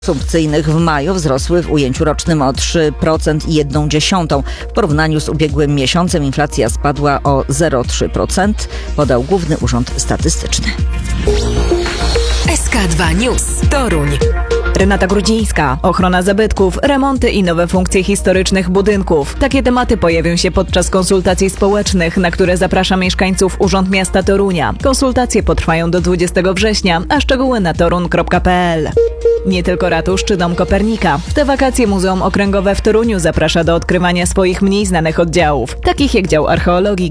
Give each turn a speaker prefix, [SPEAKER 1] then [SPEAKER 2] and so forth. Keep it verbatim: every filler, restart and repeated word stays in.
[SPEAKER 1] konsumpcyjnych w maju wzrosły w ujęciu rocznym o trzy procent i jedną dziesiątą. W porównaniu z ubiegłym miesiącem inflacja spadła o zero przecinek trzy procent, podał Główny Urząd Statystyczny.
[SPEAKER 2] S K dwa News. Toruń.
[SPEAKER 3] Renata Grudzińska. Ochrona zabytków, remonty i nowe funkcje historycznych budynków. Takie tematy pojawią się podczas konsultacji społecznych, na które zaprasza mieszkańców Urząd Miasta Torunia. Konsultacje potrwają do dwudziestego września, a szczegóły na torun kropka p l. Nie tylko ratusz czy Dom Kopernika. W te wakacje Muzeum Okręgowe w Toruniu zaprasza do odkrywania swoich mniej znanych oddziałów, takich jak dział archeologii,